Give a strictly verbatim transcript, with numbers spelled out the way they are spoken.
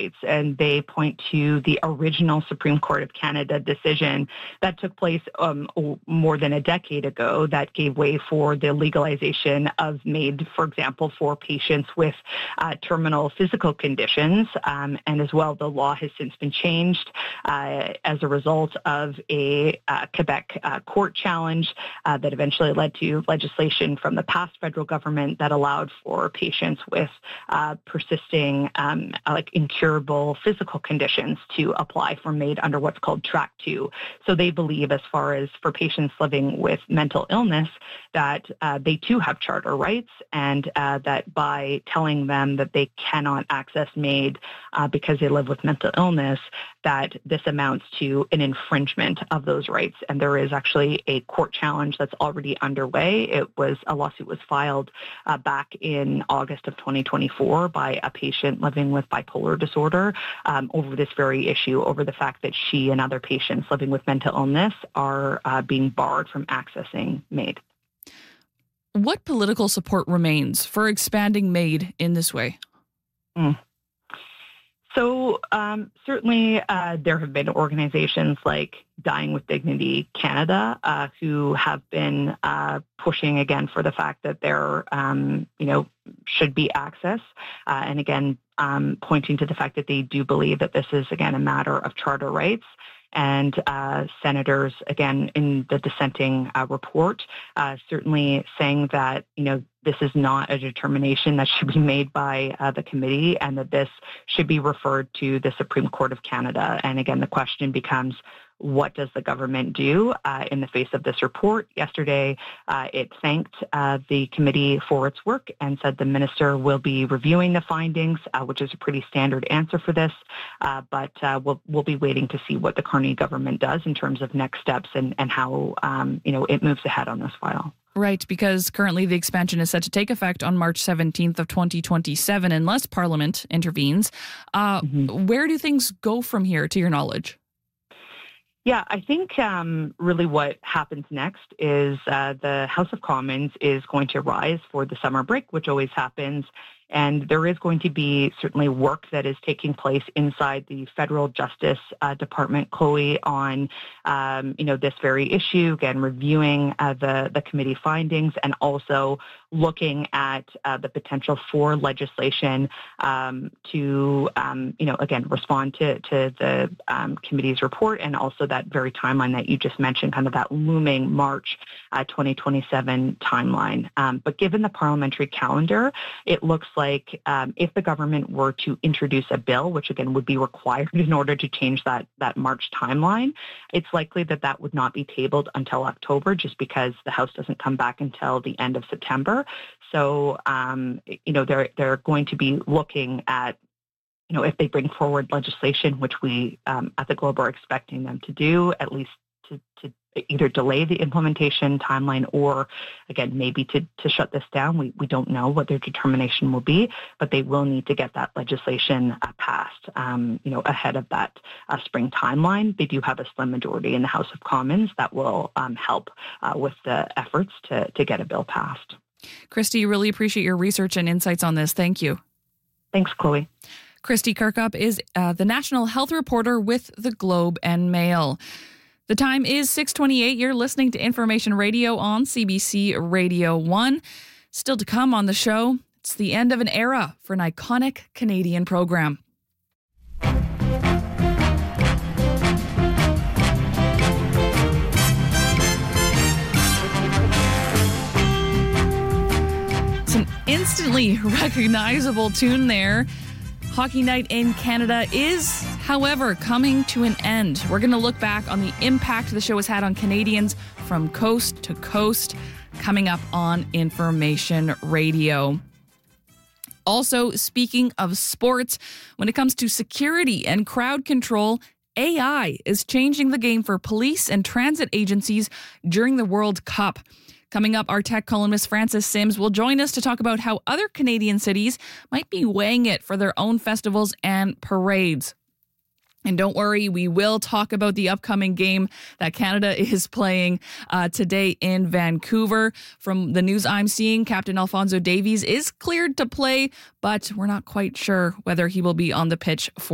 rights. And they point to the original Supreme Court of Canada decision that took place um, more than a decade ago that gave way for the legalization of MAID, for example, for patients with uh, terminal physical conditions. Um, and as well, the law has since been changed uh, as a result of a uh, Quebec uh, court challenge uh, that eventually led to legislation from the past federal government that allowed for patients with uh, persisting, um, like incurable physical conditions to apply for MAID under what's called Track two. So they believe, as far as for patients living with mental illness, that uh, they too have charter rights, and uh, that by telling them that they cannot access MAID uh, because they live with mental illness, that this amounts to an infringement of those rights. And there is actually a court challenge that's already underway. It was a lawsuit was filed uh, back in August of twenty twenty-four by a patient living with bipolar disorder um, over this very issue, over the fact that she and other patients living with mental illness are uh, being barred from accessing MAID. What political support remains for expanding MAID in this way? Mm. So um, certainly uh, there have been organizations like Dying with Dignity Canada uh, who have been uh, pushing again for the fact that there, um, you know, should be access, uh, and again um, pointing to the fact that they do believe that this is again a matter of charter rights. And uh, senators, again, in the dissenting uh, report, uh, certainly saying that, you know, this is not a determination that should be made by uh, the committee, and that this should be referred to the Supreme Court of Canada. And again, the question becomes, what does the government do uh, in the face of this report? Yesterday, uh, it thanked uh, the committee for its work and said the minister will be reviewing the findings, uh, which is a pretty standard answer for this. Uh, but uh, we'll, we'll be waiting to see what the Carney government does in terms of next steps and, and how um, you know it moves ahead on this file. Right, because currently the expansion is set to take effect on March seventeenth of twenty twenty-seven unless Parliament intervenes. Uh, mm-hmm. Where do things go from here, to your knowledge? Yeah, I think um, really what happens next is uh, the House of Commons is going to rise for the summer break, which always happens. And there is going to be certainly work that is taking place inside the Federal Justice uh, Department, Chloe, on um, you know this very issue. Again, reviewing uh, the the committee findings and also looking at uh, the potential for legislation um, to um, you know again respond to to the um, committee's report, and also that very timeline that you just mentioned, kind of that looming March uh, twenty twenty-seven timeline. Um, but given the parliamentary calendar, it looks like um, if the government were to introduce a bill, which again would be required in order to change that, that March timeline, it's likely that that would not be tabled until October, just because the House doesn't come back until the end of September. So, um, you know, they're, they're going to be looking at, you know, if they bring forward legislation, which we um, at the Globe are expecting them to do, at least to, to either delay the implementation timeline or, again, maybe to, to shut this down. We, we don't know what their determination will be, but they will need to get that legislation uh, passed, um, you know, ahead of that uh, spring timeline. They do have a slim majority in the House of Commons that will um, help uh, with the efforts to, to get a bill passed. Kristy, really appreciate your research and insights on this. Thank you. Thanks, Chloe. Kristy Kirkup is uh, the national health reporter with the Globe and Mail. The time is six twenty-eight. You're listening to Information Radio on C B C Radio one. Still to come on the show, it's the end of an era for an iconic Canadian program. It's an instantly recognizable tune there. Hockey Night in Canada is, however, coming to an end. We're going to look back on the impact the show has had on Canadians from coast to coast, coming up on Information Radio. Also, speaking of sports, when it comes to security and crowd control, A I is changing the game for police and transit agencies during the World Cup. Coming up, our tech columnist Francis Sims will join us to talk about how other Canadian cities might be weighing it for their own festivals and parades. And don't worry, we will talk about the upcoming game that Canada is playing uh, today in Vancouver. From the news I'm seeing, Captain Alphonso Davies is cleared to play, but we're not quite sure whether he will be on the pitch for